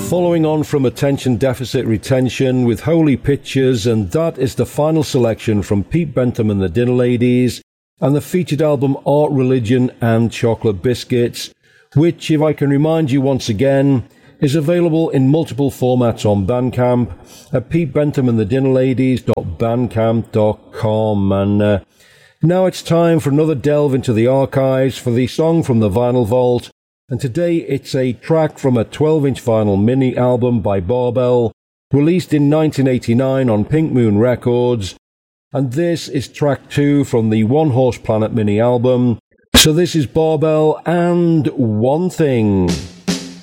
Following on from Attention Deficit Retention with Holy Pictures, and that is the final selection from Pete Bentham and the Dinner Ladies, and the featured album Art, Religion and Chocolate Biscuits, which, if I can remind you once again, is available in multiple formats on Bandcamp at petebenthamandthedinnerladies.bandcamp.com. And now it's time for another delve into the archives for the song from the Vinyl Vault. And today it's a track from a 12-inch vinyl mini album by Barbell, released in 1989 on Pink Moon Records. And this is track 2 from the One Horse Planet mini album. So this is Barbell and One Thing.